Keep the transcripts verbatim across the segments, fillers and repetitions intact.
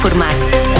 Format.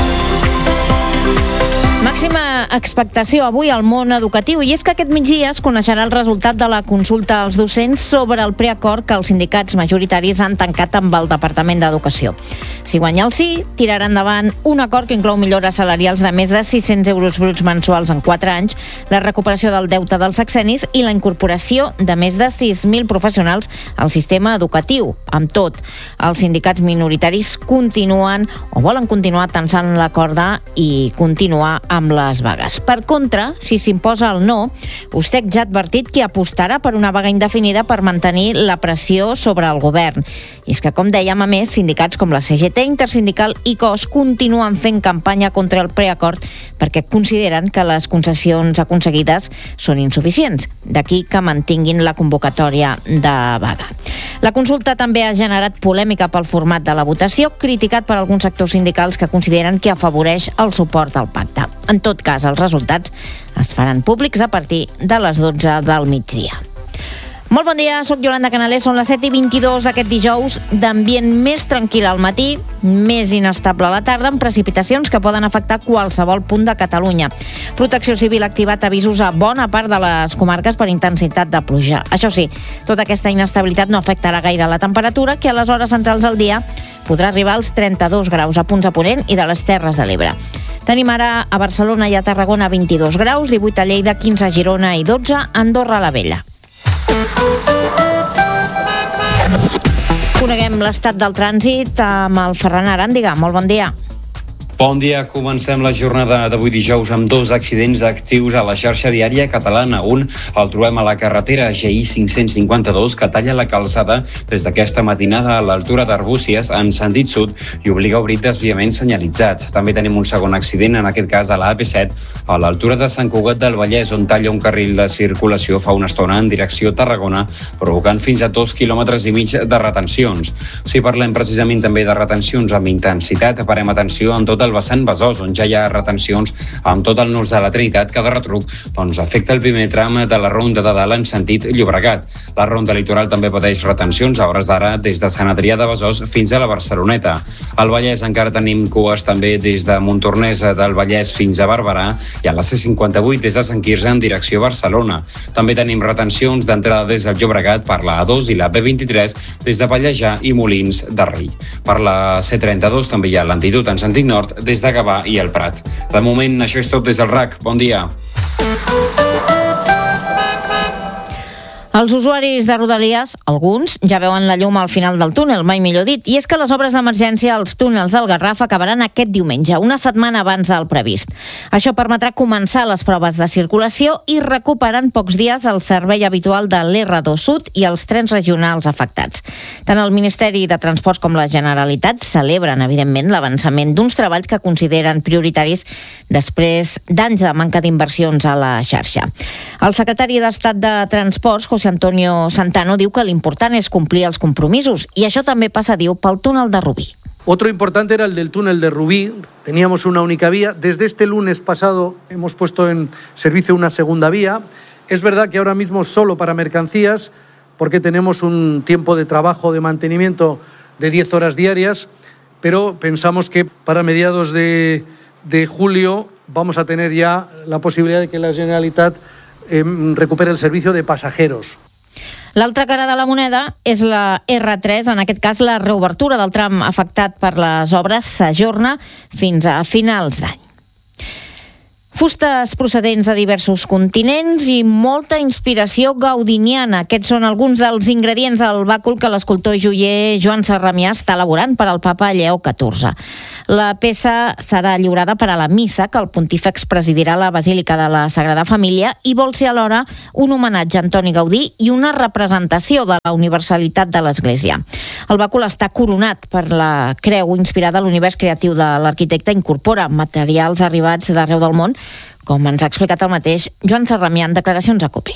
Màxima expectació avui al món educatiu, i és que aquest migdia es coneixerà el resultat de la consulta als docents sobre el preacord que els sindicats majoritaris han tancat amb el Departament d'Educació. Si guanya el sí, tirarà endavant un acord que inclou millores salarials de més de sis-cents euros bruts mensuals en quatre anys, la recuperació del deute dels sexennis i la incorporació de més de sis mil professionals al sistema educatiu. Amb tot, els sindicats minoritaris continuen o volen continuar tensant la corda i continuar amb les vagues. Per contra, si s'imposa el no, USTEC ja ha advertit que apostarà per una vaga indefinida per mantenir la pressió sobre el govern. I és que, com dèiem, a més, sindicats com la C G T, Intersindical i C O S continuen fent campanya contra el preacord perquè consideren que les concessions aconseguides són insuficients. D'aquí que mantinguin la convocatòria de vaga. La consulta també ha generat polèmica pel format de la votació, criticat per alguns sectors sindicals que consideren que afavoreix el suport al pacte. En tot cas, els resultats es faran públics a partir de les dotze del migdia. Molt bon dia, soc Yolanda Canalés, són les set i vint-i-dos d'aquest dijous, d'ambient més tranquil al matí, més inestable a la tarda, amb precipitacions que poden afectar qualsevol punt de Catalunya. Protecció Civil ha activat avisos a bona part de les comarques per intensitat de pluja. Això sí, tota aquesta inestabilitat no afectarà gaire la temperatura, que a les hores centrals del dia podrà arribar als trenta-dos graus a punts a Ponent i de les Terres de l'Ebre. Tenim ara a Barcelona i a Tarragona vint-i-dos graus, divuit a Lleida, quinze a Girona i dotze a Andorra la Vella. Coneguem l'estat del trànsit amb el Ferran Aràndiga. Molt bon dia. Bon dia, comencem la jornada d'avui dijous amb dos accidents actius a la xarxa viària catalana. Un el trobem a la carretera G I cinc-cents cinquanta-dos, que talla la calçada des d'aquesta matinada a l'altura d'Arbúcies en sentit sud i obliga a obrir desviaments senyalitzats. També tenim un segon accident, en aquest cas a la A P set, a l'altura de Sant Cugat del Vallès, on talla un carril de circulació fa una estona en direcció Tarragona, provocant fins a dos quilòmetres i mig de retencions. Si parlem precisament també de retencions amb intensitat, parem atenció en tot el vessant Besòs, on ja hi ha retencions amb tot el nus de la Trinitat, que de retruc doncs, afecta el primer tram de la Ronda de Dalt en sentit Llobregat. La Ronda Litoral també pateix retencions a hores d'ara des de Sant Adrià de Besòs fins a la Barceloneta. Al Vallès encara tenim cues també des de Montornès del Vallès fins a Barberà i a la C cinquanta-vuit des de Sant Quirze en direcció Barcelona. També tenim retencions d'entrada des del Llobregat per la A dos i la B vint-i-tres des de Pallejà i Molins de Rei. Per la C trenta-dos també hi ha lentitud en sentit nord des de Gavà i el Prat. De moment, això és tot des del R A C. Bon dia. Els usuaris de Rodalies, alguns, ja veuen la llum al final del túnel, mai millor dit, i és que les obres d'emergència als túnels del Garraf acabaran aquest diumenge, una setmana abans del previst. Això permetrà començar les proves de circulació i recuperar en pocs dies el servei habitual de l'R dos Sud i els trens regionals afectats. Tant el Ministeri de Transports com la Generalitat celebren, evidentment, l'avançament d'uns treballs que consideren prioritaris després d'anys de manca d'inversions a la xarxa. El secretari d'Estat de Transports, José Antonio Santano, diu que l'important és complir els compromisos i això també passa, diu, pel túnel de Rubí. Otro importante era el del túnel de Rubí. Teníamos una única vía. Desde este lunes pasado hemos puesto en servicio una segunda vía. Es verdad que ahora mismo solo para mercancías, porque tenemos un tiempo de trabajo de mantenimiento de diez horas diarias, pero pensamos que para mediados de, de julio vamos a tener ya la posibilidad de que la Generalitat eh, recupere el servicio de pasajeros. L'altra cara de la moneda és la R tres, en aquest cas la reobertura del tram afectat per les obres s'ajorna fins a finals d'any. Fustes procedents de diversos continents i molta inspiració gaudiniana. Aquests són alguns dels ingredients del bàcul que l'escultor i joier Joan Sarramià està elaborant per al papa Lleó catorze. La peça serà lliurada per a la missa que el pontífex presidirà a la Basílica de la Sagrada Família i vol ser alhora un homenatge a Antoni Gaudí i una representació de la universalitat de l'Església. El bàcul està coronat per la creu inspirada a l'univers creatiu de l'arquitecte, incorpora materials arribats d'arreu del món, com ens ha explicat el mateix Joan Sarramià en declaracions a COPE.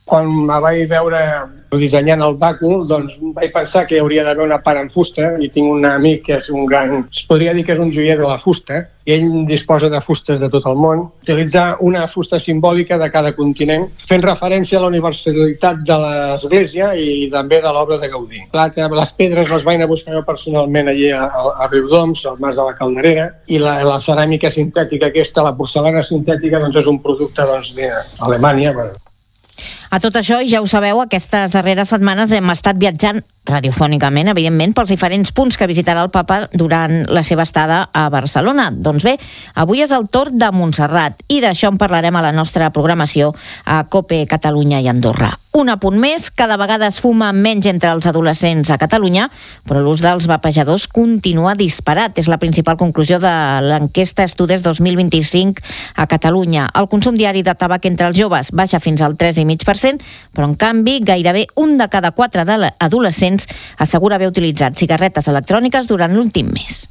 Quan me vaig veure dissenyant el bàcul, doncs vaig pensar que hi hauria d'haver una part en fusta, i tinc un amic que és un gran, es podria dir que és un joier de la fusta, i ell disposa de fustes de tot el món. Utilitzar una fusta simbòlica de cada continent, fent referència a la universalitat de l'Església i també de l'obra de Gaudí. Clar, que les pedres les vaig anar a buscar jo personalment allí a, a Riudoms, al Mas de la Calderera, i la, la ceràmica sintètica aquesta, la porcelana sintètica, doncs és un producte doncs, d'Alemanya. Bueno. A tot això, ja ho sabeu, aquestes darreres setmanes hem estat viatjant radiofònicament, evidentment, pels diferents punts que visitarà el papa durant la seva estada a Barcelona. Doncs bé, avui és el torn de Montserrat i d'això en parlarem a la nostra programació a COPE Catalunya i Andorra. Un apunt més, cada vegada es fuma menys entre els adolescents a Catalunya, però l'ús dels vapejadors continua disparat. És la principal conclusió de l'enquesta Estudes dos mil vint-i-cinc a Catalunya. El consum diari de tabac entre els joves baixa fins al tres coma cinc per cent, però en canvi gairebé un de cada quatre adolescents assegura haver utilitzat cigarretes electròniques durant l'últim mes.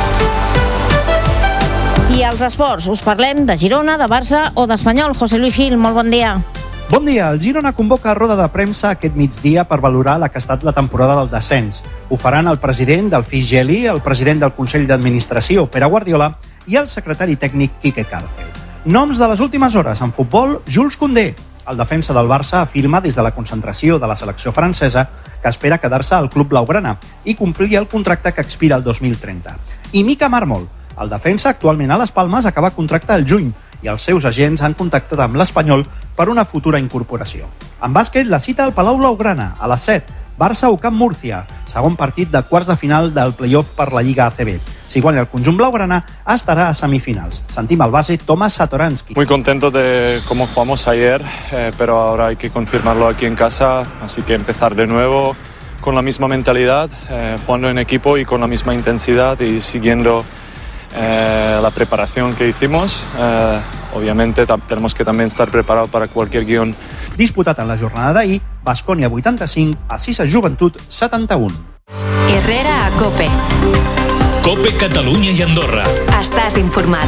I als esports, us parlem de Girona, de Barça o d'Espanyol. José Luis Gil, molt bon dia. Bon dia. El Girona convoca roda de premsa aquest migdia per valorar la que ha estat la temporada del descens. Ho faran el president del F I Geli, el president del Consell d'Administració, Pere Guardiola, i el secretari tècnic, Quique Cárcel. Noms de les últimes hores en futbol, Jules Koundé. El defensa del Barça afirma des de la concentració de la selecció francesa que espera quedar-se al club blaugrana i complir el contracte que expira el dos mil trenta. I Mika Mármol, el defensa actualment a les Palmes, acaba contracte al juny i els seus agents han contactat amb l'Espanyol per una futura incorporació. En bàsquet, la cita al Palau Blaugrana a les set. Barça o Camp Múrcia, segon partit de quarts de final del play-off per la Lliga A C B. Si guanya el conjunt blaugrana, estarà a semifinals. Sentim el base Tomás Satoransky. Muy contento de cómo jugamos ayer, eh, pero ahora hay que confirmarlo aquí en casa, así que empezar de nuevo con la misma mentalidad, eh, jugando en equipo y con la misma intensidad y siguiendo eh, la preparación que hicimos. Eh, obviamente tenemos que también estar preparados para cualquier guión. Disputat en la jornada d'ahir, Baskonia vuitanta-cinc, Assisa Joventut setanta-un. Herrera a COPE. COPE Catalunya y Andorra. Estàs informat.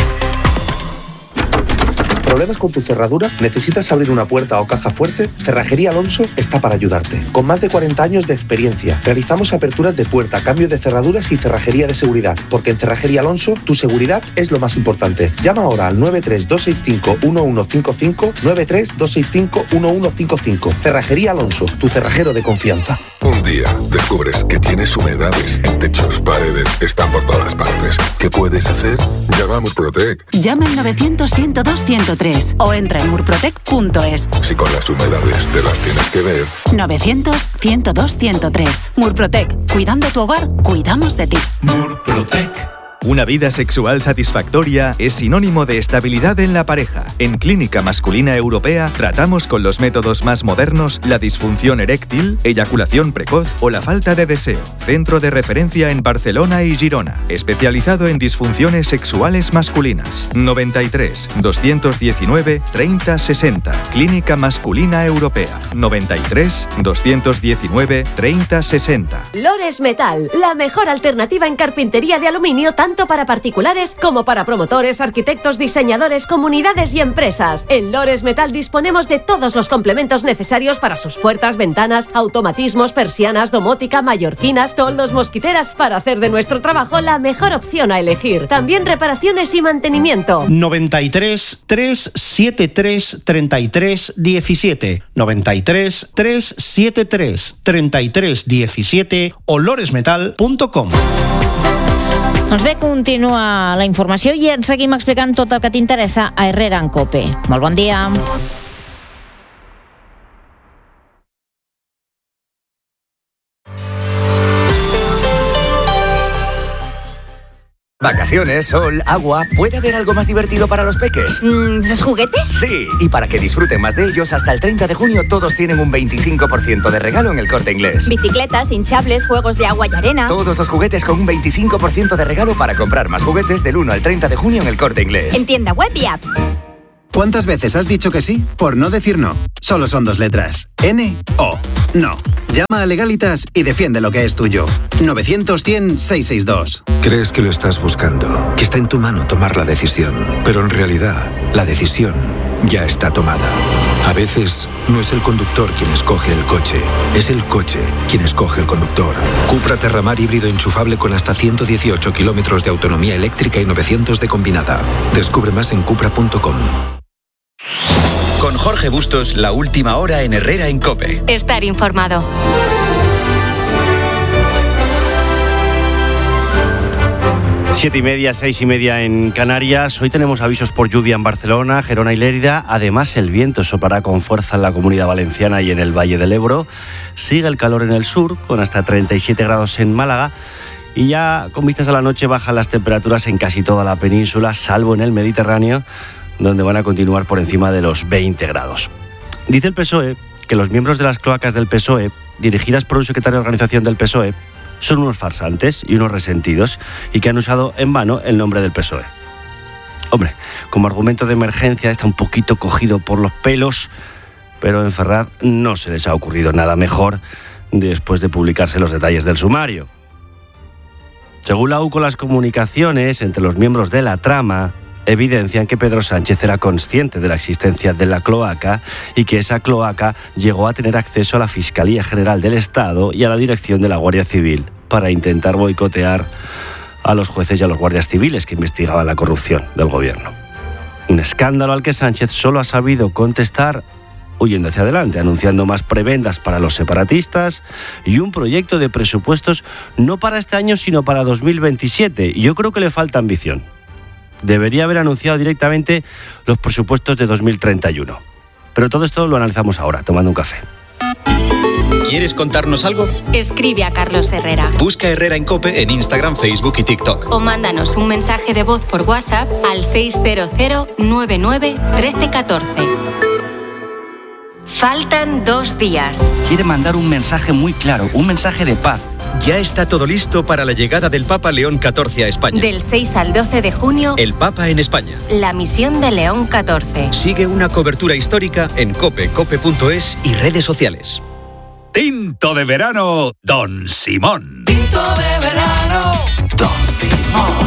¿Problemas con tu cerradura? ¿Necesitas abrir una puerta o caja fuerte? Cerrajería Alonso está para ayudarte. Con más de cuarenta años de experiencia, realizamos aperturas de puerta, cambio de cerraduras y cerrajería de seguridad. Porque en Cerrajería Alonso, tu seguridad es lo más importante. Llama ahora al nueve tres dos seis cinco uno uno cinco cinco, nueve tres dos seis cinco uno uno cinco cinco. Cerrajería Alonso, tu cerrajero de confianza. Un día descubres que tienes humedades en techos, paredes, están por todas partes. ¿Qué puedes hacer? Llama a Murprotec. Llama al novecientos ciento dos ciento tres o entra en murprotec punto es. Si con las humedades te las tienes que ver. novecientos ciento dos ciento tres. Murprotec. Cuidando tu hogar, cuidamos de ti. Murprotec. Una vida sexual satisfactoria es sinónimo de estabilidad en la pareja. En Clínica Masculina Europea tratamos con los métodos más modernos la disfunción eréctil, eyaculación precoz o la falta de deseo. Centro de referencia en Barcelona y Girona, especializado en disfunciones sexuales masculinas. noventa y tres, doscientos diecinueve, treinta sesenta. Clínica Masculina Europea. noventa y tres, doscientos diecinueve, treinta sesenta. Lores Metal, la mejor alternativa en carpintería de aluminio tanto para particulares como para promotores, arquitectos, diseñadores, comunidades y empresas. En Lores Metal disponemos de todos los complementos necesarios para sus puertas, ventanas, automatismos, persianas, domótica, mallorquinas, toldos, mosquiteras, para hacer de nuestro trabajo la mejor opción a elegir. También reparaciones y mantenimiento. noventa y tres, trescientos setenta y tres, treinta y tres diecisiete. noventa y tres, trescientos setenta y tres, treinta y tres diecisiete o loresmetal punto com. Doncs bé, continua la informació i ens seguim explicant tot el que t'interessa a Herrera en COPE. Molt bon dia. Vacaciones, sol, agua. ¿Puede haber algo más divertido para los peques? Mm, ¿Los juguetes? Sí, y para que disfruten más de ellos, hasta el treinta de junio todos tienen un veinticinco por ciento de regalo en El Corte Inglés. Bicicletas, hinchables, juegos de agua y arena. Todos los juguetes con un veinticinco por ciento de regalo para comprar más juguetes del uno al treinta de junio en El Corte Inglés. En tienda web y app. ¿Cuántas veces has dicho que sí por no decir no? Solo son dos letras. N O. No. Llama a Legalitas y defiende lo que es tuyo. novecientos, cien, seiscientos sesenta y dos. Crees que lo estás buscando, que está en tu mano tomar la decisión, pero en realidad la decisión ya está tomada. A veces no es el conductor quien escoge el coche, es el coche quien escoge el conductor. Cupra Terramar híbrido enchufable con hasta ciento dieciocho kilómetros de autonomía eléctrica y novecientos de combinada. Descubre más en cupra punto com. Con Jorge Bustos, la última hora en Herrera en COPE. Estar informado. Siete y media, seis y media en Canarias. Hoy tenemos avisos por lluvia en Barcelona, Gerona y Lérida. Además, el viento soplará con fuerza en la Comunidad Valenciana y en el Valle del Ebro. Sigue el calor en el sur, con hasta treinta y siete grados en Málaga. Y ya con vistas a la noche bajan las temperaturas en casi toda la península, salvo en el Mediterráneo, donde van a continuar por encima de los veinte grados. Dice el P S O E que los miembros de las cloacas del P S O E, dirigidas por un secretario de organización del P S O E, son unos farsantes y unos resentidos y que han usado en vano el nombre del P S O E. Hombre, como argumento de emergencia está un poquito cogido por los pelos, pero en Ferraz no se les ha ocurrido nada mejor después de publicarse los detalles del sumario. Según la U C O, las comunicaciones entre los miembros de la trama evidencian que Pedro Sánchez era consciente de la existencia de la cloaca y que esa cloaca llegó a tener acceso a la Fiscalía General del Estado y a la dirección de la Guardia Civil para intentar boicotear a los jueces y a los guardias civiles que investigaban la corrupción del gobierno. Un escándalo al que Sánchez solo ha sabido contestar huyendo hacia adelante, anunciando más prebendas para los separatistas y un proyecto de presupuestos no para este año sino para dos mil veintisiete. Yo creo que le falta ambición. Debería haber anunciado directamente los presupuestos de dos mil treinta y uno. Pero todo esto lo analizamos ahora, tomando un café. ¿Quieres contarnos algo? Escribe a Carlos Herrera. Busca Herrera en COPE en Instagram, Facebook y TikTok. O mándanos un mensaje de voz por WhatsApp al seis cero cero nueve nueve uno tres uno cuatro. Faltan dos días. Quiere mandar un mensaje muy claro, un mensaje de paz. Ya está todo listo para la llegada del Papa León catorce a España. Del seis al doce de junio, El Papa en España. la misión de León catorce. Sigue una cobertura histórica en cope, cope punto es y redes sociales. Tinto de verano, Don Simón. Tinto de verano, Don Simón.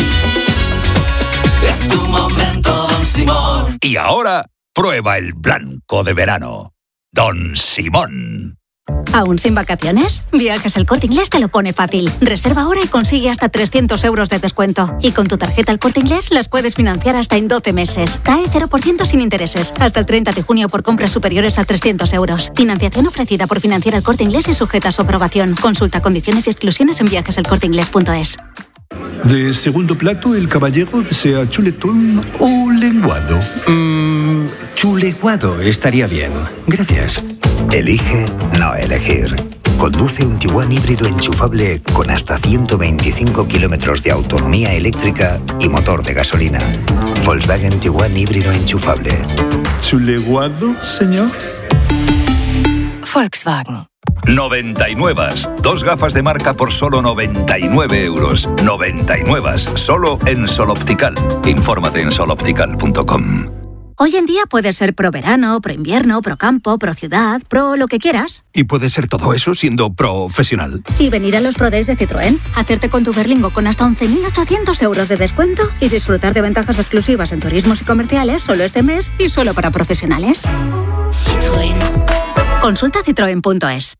Es tu momento, Don Simón. Y ahora, prueba el blanco de verano, Don Simón. ¿Aún sin vacaciones? Viajes El Corte Inglés te lo pone fácil. Reserva ahora y consigue hasta trescientos euros de descuento. Y con tu tarjeta El Corte Inglés las puedes financiar hasta en doce meses. T A E cero por ciento sin intereses. Hasta el treinta de junio por compras superiores a trescientos euros. Financiación ofrecida por Financiera El Corte Inglés y sujeta a su aprobación. Consulta condiciones y exclusiones en viajes el corte inglés punto es. De segundo plato, el caballero desea chuletón o lenguado. Mmm, chuleguado estaría bien. Gracias. Elige no elegir. Conduce un Tiguan híbrido enchufable con hasta ciento veinticinco kilómetros de autonomía eléctrica y motor de gasolina. Volkswagen Tiguan híbrido enchufable. ¿Chuleguado, señor? Volkswagen. noventa y nueve. Dos gafas de marca por solo noventa y nueve euros. noventa y nueve. Solo en Sol Optical. Infórmate en sol optical punto com. Hoy en día puedes ser pro verano, pro invierno, pro campo, pro ciudad, pro lo que quieras. Y puede ser todo eso siendo profesional. Y venir a los Pro Days de Citroën, hacerte con tu Berlingo con hasta once mil ochocientos euros de descuento y disfrutar de ventajas exclusivas en turismos y comerciales solo este mes y solo para profesionales. Citroën. Consulta citroen punto es.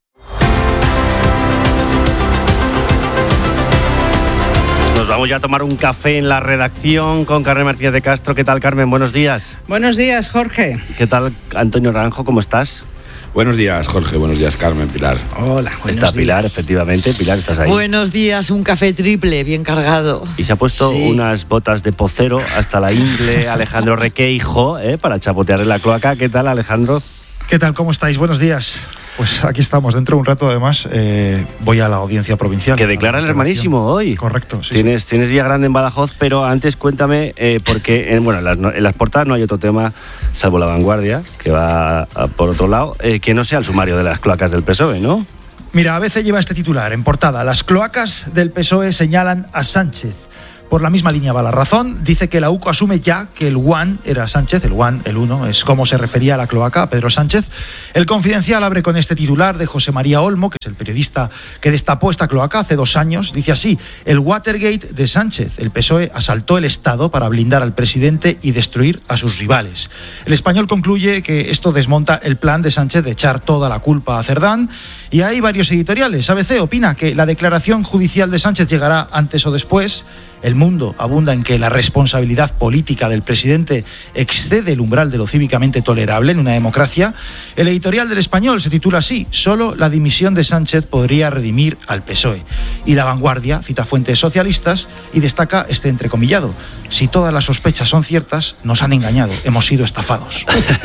Nos vamos ya a tomar un café en la redacción con Carmen Martínez de Castro. ¿Qué tal, Carmen? Buenos días. Buenos días, Jorge. ¿Qué tal, Antonio Naranjo? ¿Cómo estás? Buenos días, Jorge. Buenos días, Carmen, Pilar. Hola, buenos Está días. Pilar, efectivamente. Pilar, ¿estás ahí? Buenos días, un café triple, bien cargado. Y se ha puesto Sí. unas botas de pocero hasta la ingle Alejandro Requeijo, ¿eh? para chapotear en la cloaca. ¿Qué tal, Alejandro? ¿Qué tal? ¿Cómo estáis? Buenos días. Pues aquí estamos. Dentro de un rato, además, eh, voy a la audiencia provincial. Que declara el hermanísimo hoy. Correcto, sí. Tienes, tienes día grande en Badajoz, pero antes cuéntame, eh, porque en, bueno, en las, en las portadas no hay otro tema, salvo La Vanguardia, que va a, por otro lado, eh, que no sea el sumario de las cloacas del P S O E, ¿no? Mira, a veces lleva este titular en portada. Las cloacas del P S O E señalan a Sánchez. Por la misma línea va La Razón. Dice que la U C O asume ya que el One era Sánchez, el One, el uno, es como se refería a la cloaca, a Pedro Sánchez. El Confidencial abre con este titular de José María Olmo, que es el periodista que destapó esta cloaca hace dos años. Dice así: el Watergate de Sánchez. El P S O E asaltó el Estado para blindar al presidente y destruir a sus rivales. El Español concluye que esto desmonta el plan de Sánchez de echar toda la culpa a Cerdán. Y hay varios editoriales. A B C opina que la declaración judicial de Sánchez llegará antes o después. El Mundo abunda en que la responsabilidad política del presidente excede el umbral de lo cívicamente tolerable en una democracia. El editorial del Español se titula así: solo la dimisión de Sánchez podría redimir al P S O E. Y La Vanguardia cita fuentes socialistas y destaca este entrecomillado: si todas las sospechas son ciertas, nos han engañado, hemos sido estafados.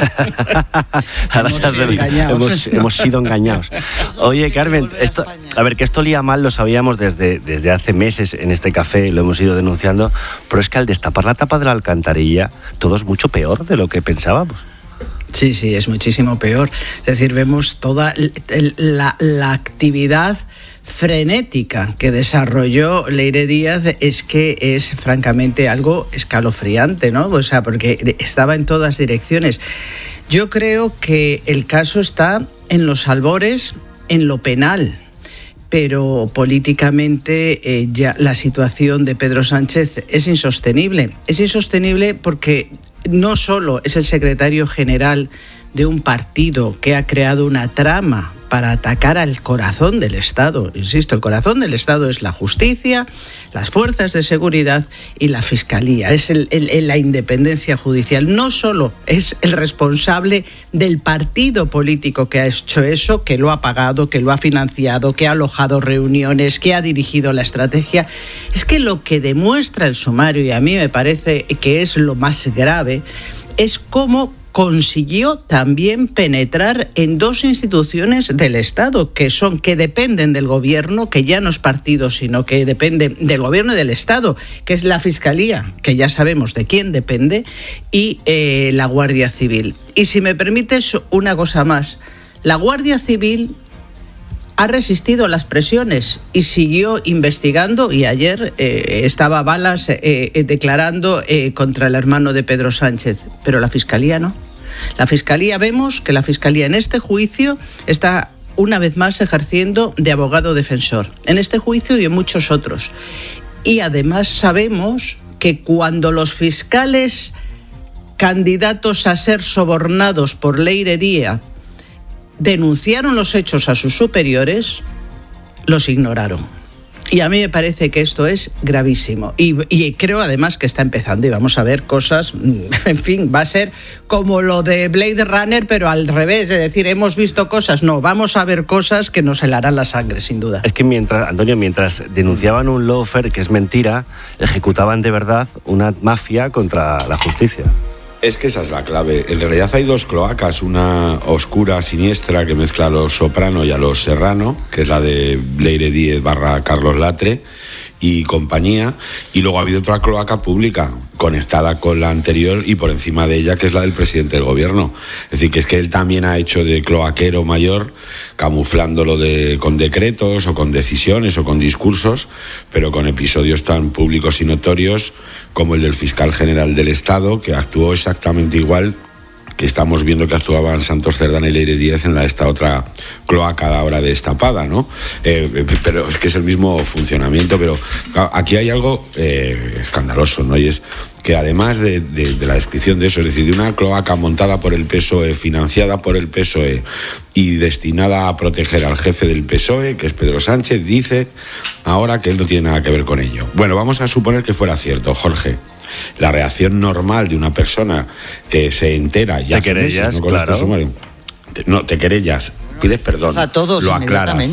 Ahora hemos, sido hemos, hemos sido engañados. Oye, Carmen, esto, a ver, que esto lía mal lo sabíamos desde, desde hace meses en este café, lo hemos ido denunciando, pero es que al destapar la tapa de la alcantarilla todo es mucho peor de lo que pensábamos. Sí, sí, es muchísimo peor. Es decir, vemos toda la, la actividad frenética que desarrolló Leire Díaz, es que es francamente algo escalofriante, ¿no? O sea, porque estaba en todas direcciones. Yo creo que el caso está en los albores, en lo penal, pero políticamente eh, ya la situación de Pedro Sánchez es insostenible. Es insostenible porque no solo es el secretario general de un partido que ha creado una trama para atacar al corazón del Estado. Insisto, el corazón del Estado es la justicia, las fuerzas de seguridad y la Fiscalía. Es el, el, la independencia judicial. No solo es el responsable del partido político que ha hecho eso, que lo ha pagado, que lo ha financiado, que ha alojado reuniones, que ha dirigido la estrategia. Es que lo que demuestra el sumario, y a mí me parece que es lo más grave, es cómo consiguió también penetrar en dos instituciones del Estado, que son, que dependen del gobierno, que ya no es partido, sino que dependen del gobierno y del Estado, que es la Fiscalía, que ya sabemos de quién depende, y eh, la Guardia Civil. Y si me permites una cosa más, la Guardia Civil ha resistido las presiones y siguió investigando, y ayer eh, estaba Balas eh, eh, declarando eh, contra el hermano de Pedro Sánchez, pero la Fiscalía no. La Fiscalía, vemos que la Fiscalía en este juicio está una vez más ejerciendo de abogado defensor, en este juicio y en muchos otros. Y además sabemos que cuando los fiscales candidatos a ser sobornados por Leire Díaz denunciaron los hechos a sus superiores, los ignoraron. Y a mí me parece que esto es gravísimo. Y, y creo además que está empezando y vamos a ver cosas, en fin, va a ser como lo de Blade Runner, pero al revés, es decir, hemos visto cosas, no, vamos a ver cosas que nos helarán la sangre, sin duda. Es que mientras, Antonio, mientras denunciaban un lawfare que es mentira, ejecutaban de verdad una mafia contra la justicia. Es que esa es la clave. En realidad hay dos cloacas, una oscura, siniestra, que mezcla a los Soprano y a los Serrano, que es la de Leire Díez barra Carlos Latre y compañía, y luego ha habido otra cloaca pública conectada con la anterior y por encima de ella, que es la del presidente del gobierno. Es decir, que es que él también ha hecho de cloaquero mayor, camuflándolo de, con decretos o con decisiones o con discursos, pero con episodios tan públicos y notorios como el del fiscal general del Estado, que actuó exactamente igual que estamos viendo que actuaban Santos Cerdán y Leire Díaz en la, esta otra cloaca ahora destapada, ¿no? Eh, pero es que es el mismo funcionamiento, pero aquí hay algo eh, escandaloso, ¿no? Y es que además de, de, de la descripción de eso, es decir, de una cloaca montada por el P S O E, financiada por el P S O E y destinada a proteger al jefe del P S O E, que es Pedro Sánchez, dice ahora que él no tiene nada que ver con ello. Bueno, vamos a suponer que fuera cierto, Jorge. La reacción normal de una persona que se entera ya te querellas, meses, ¿no? Con claro. Este sumario. Te, no, te querellas, pides perdón, a todos lo aclaras.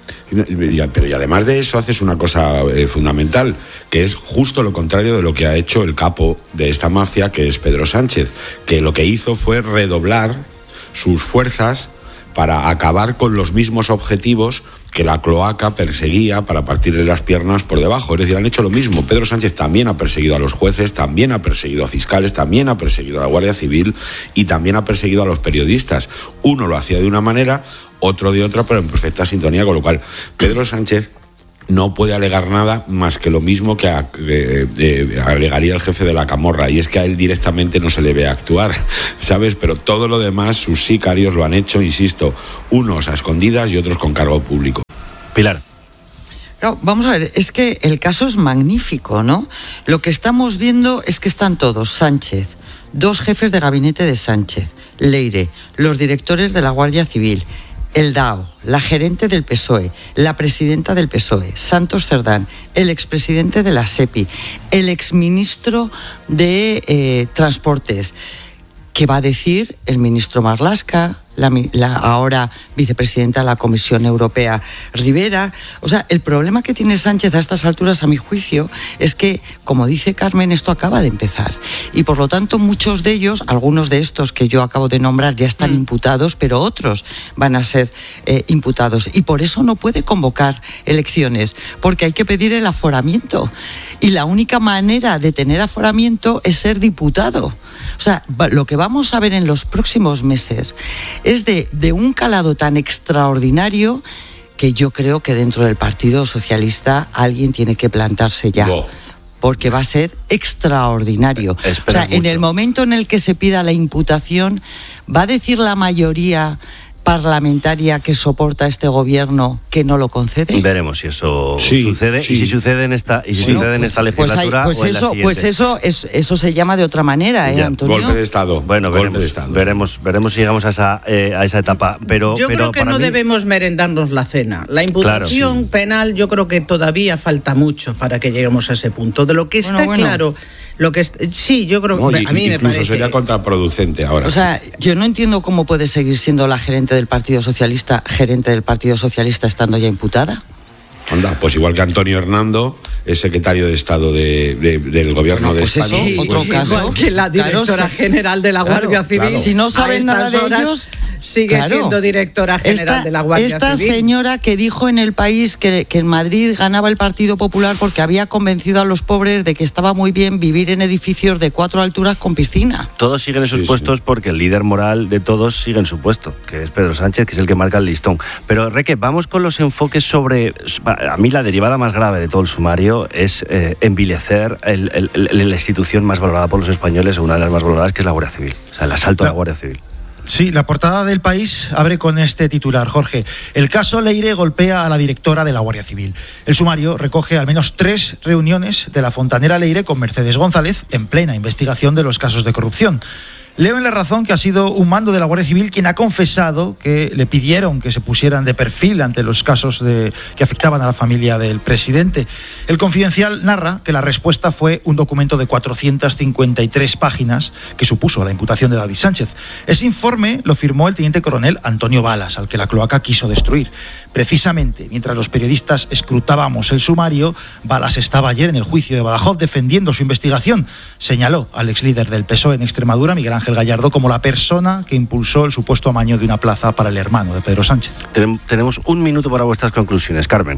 Pero y además de eso haces una cosa eh, fundamental, que es justo lo contrario de lo que ha hecho el capo de esta mafia, que es Pedro Sánchez, que lo que hizo fue redoblar sus fuerzas para acabar con los mismos objetivos que la cloaca perseguía para partirle las piernas por debajo. Es decir, han hecho lo mismo. Pedro Sánchez también ha perseguido a los jueces, también ha perseguido a fiscales, también ha perseguido a la Guardia Civil y también ha perseguido a los periodistas. Uno lo hacía de una manera, otro de otra, pero en perfecta sintonía, con lo cual Pedro Sánchez no puede alegar nada más que lo mismo que a, eh, eh, alegaría el jefe de la camorra, y es que a él directamente no se le ve actuar, ¿sabes? Pero todo lo demás, sus sicarios lo han hecho, insisto, unos a escondidas y otros con cargo público. Pilar. No, vamos a ver, es que el caso es magnífico, ¿no? Lo que estamos viendo es que están todos, Sánchez, dos jefes de gabinete de Sánchez, Leire, los directores de la Guardia Civil, el D A O, la gerente del P S O E, la presidenta del P S O E, Santos Cerdán, el expresidente de la SEPI, el exministro de eh, Transportes. ¿Qué va a decir el ministro Marlaska, la, la ahora vicepresidenta de la Comisión Europea, Rivera? O sea, el problema que tiene Sánchez a estas alturas, a mi juicio, es que, como dice Carmen, esto acaba de empezar. Y por lo tanto, muchos de ellos, algunos de estos que yo acabo de nombrar, ya están mm. imputados, pero otros van a ser eh, imputados. Y por eso no puede convocar elecciones, porque hay que pedir el aforamiento. Y la única manera de tener aforamiento es ser diputado. O sea, lo que vamos a ver en los próximos meses es de, de un calado tan extraordinario que yo creo que dentro del Partido Socialista alguien tiene que plantarse ya. Wow. Porque va a ser extraordinario. Espera o sea, mucho. En el momento en el que se pida la imputación, va a decir la mayoría parlamentaria que soporta este gobierno que no lo concede. Veremos si eso sí, sucede sí. y si sucede en esta y si sí. sucede en esta legislatura pues, hay, pues o eso, en la pues eso es, eso se llama de otra manera, ¿eh, ya, Antonio? Golpe de Estado. Bueno, golpe veremos, de Estado. veremos, veremos si llegamos a esa eh, a esa etapa. Pero yo pero creo que para no mí... debemos merendarnos la cena. La imputación claro, sí. penal, yo creo que todavía falta mucho para que lleguemos a ese punto. De lo que está bueno, bueno. claro. Lo que es, sí, yo creo que no, a mí me parece. Incluso sería contraproducente ahora. O sea, yo no entiendo cómo puede seguir siendo la gerente del Partido Socialista, gerente del Partido Socialista estando ya imputada. Anda, pues igual que Antonio Hernando es secretario de Estado de, de, del gobierno bueno, pues de España. Eso, otro caso. Igual que la directora claro, general de la Guardia claro, Civil. Claro. Si no saben nada de ellos, sigue claro. siendo directora general esta, de la Guardia esta Civil. Esta señora que dijo en El País que, que en Madrid ganaba el Partido Popular porque había convencido a los pobres de que estaba muy bien vivir en edificios de cuatro alturas con piscina. Todos siguen en sus sí, puestos sí. porque el líder moral de todos sigue en su puesto, que es Pedro Sánchez, que es el que marca el listón. Pero, Reque, vamos con los enfoques sobre... A mí la derivada más grave de todo el sumario es eh, envilecer el, el, el, la institución más valorada por los españoles, o una de las más valoradas, que es la Guardia Civil. O sea, el asalto a la Guardia Civil. Sí, la portada del País abre con este titular, Jorge. El caso Leire golpea a la directora de la Guardia Civil. El sumario recoge al menos tres reuniones de la fontanera Leire con Mercedes González en plena investigación de los casos de corrupción. Leo en La Razón que ha sido un mando de la Guardia Civil quien ha confesado que le pidieron que se pusieran de perfil ante los casos de, que afectaban a la familia del presidente. El Confidencial narra que la respuesta fue un documento de cuatrocientas cincuenta y tres páginas que supuso la imputación de David Sánchez. Ese informe lo firmó el teniente coronel Antonio Balas, al que la cloaca quiso destruir. Precisamente, mientras los periodistas escrutábamos el sumario, Balas estaba ayer en el juicio de Badajoz defendiendo su investigación. Señaló al exlíder del P S O E en Extremadura, Miguel Ángel Gallardo, como la persona que impulsó el supuesto amaño de una plaza para el hermano de Pedro Sánchez. Tenemos un minuto para vuestras conclusiones, Carmen.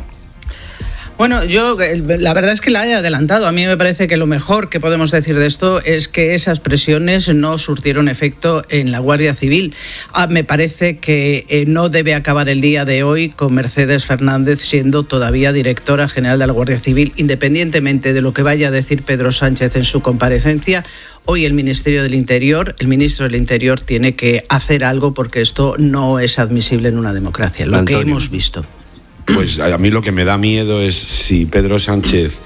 Bueno, yo la verdad es que la he adelantado. A mí me parece que lo mejor que podemos decir de esto es que esas presiones no surtieron efecto en la Guardia Civil. Ah, me parece que eh, no debe acabar el día de hoy con Mercedes Fernández siendo todavía directora general de la Guardia Civil, independientemente de lo que vaya a decir Pedro Sánchez en su comparecencia. Hoy el Ministerio del Interior, el ministro del Interior tiene que hacer algo porque esto no es admisible en una democracia, lo Antonio. que hemos visto. Pues a mí lo que me da miedo es si Pedro Sánchez...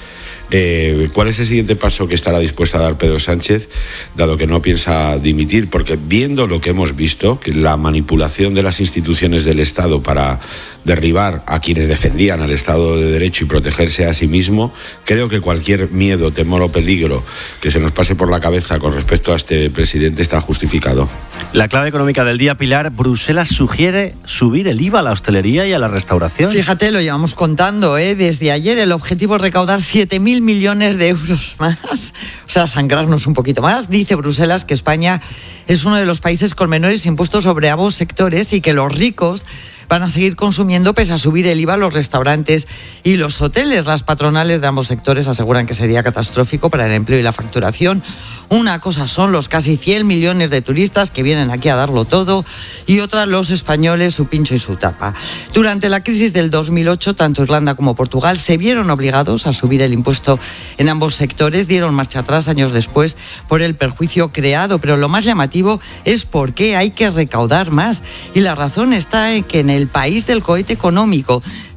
Eh, ¿Cuál es el siguiente paso que estará dispuesto a dar Pedro Sánchez, dado que no piensa dimitir? Porque viendo lo que hemos visto, que la manipulación de las instituciones del Estado para derribar a quienes defendían al Estado de Derecho y protegerse a sí mismo, creo que cualquier miedo, temor o peligro que se nos pase por la cabeza con respecto a este presidente está justificado. La clave económica del día, Pilar. Bruselas sugiere subir el I V A a la hostelería y a la restauración. Fíjate, lo llevamos contando, ¿eh? Desde ayer el objetivo es recaudar siete mil millones de euros más, o sea, sangrarnos un poquito más. Dice Bruselas que España es uno de los países con menores impuestos sobre ambos sectores y que los ricos van a seguir consumiendo pese a subir el I V A a los restaurantes y los hoteles. Las patronales de ambos sectores aseguran que sería catastrófico para el empleo y la facturación. Una cosa son los casi cien millones de turistas que vienen aquí a darlo todo y otra los españoles, su pincho y su tapa. Durante la crisis del dos mil ocho, tanto Irlanda como Portugal se vieron obligados a subir el impuesto en ambos sectores, dieron marcha atrás años después por el perjuicio creado, pero lo más llamativo es por qué hay que recaudar más. Y la razón está en que en el país del cohete económico